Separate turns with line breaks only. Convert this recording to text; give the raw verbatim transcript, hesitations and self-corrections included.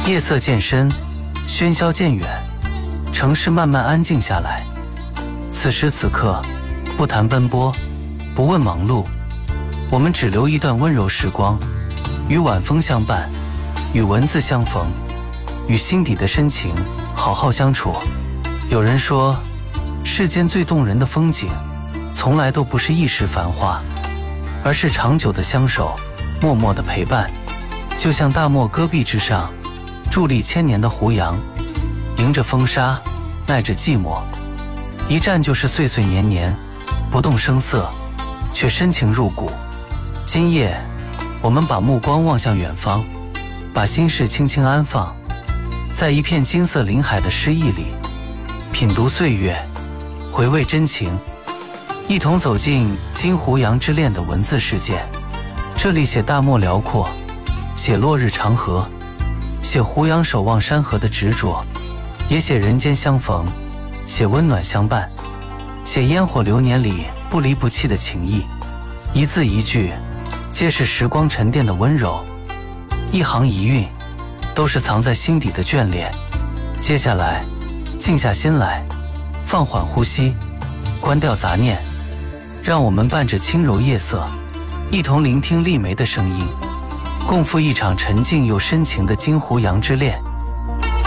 夜色渐深，喧嚣渐远，城市慢慢安静下来。此时此刻，不谈奔波，不问忙碌，我们只留一段温柔时光，与晚风相伴，与文字相逢，与心底的深情好好相处。有人说，世间最动人的风景，从来都不是一时繁华，而是长久的相守，默默的陪伴。就像大漠戈壁之上，伫立千年的胡杨，迎着风沙，耐着寂寞，一站就是岁岁年年，不动声色，却深情入骨。今夜，我们把目光望向远方，把心事轻轻安放，在一片金色林海的诗意里，品读岁月，回味真情，一同走进金胡杨之恋的文字世界。这里写大漠辽阔，写落日长河，写胡杨守望山河的执着，也写人间相逢，写温暖相伴，写烟火流年里不离不弃的情谊。一字一句，皆是时光沉淀的温柔，一行一韵，都是藏在心底的眷恋。接下来，静下心来，放缓呼吸，关掉杂念，让我们伴着轻柔夜色，一同聆听丽梅的声音，共赴一场沉静又深情的金胡杨之恋。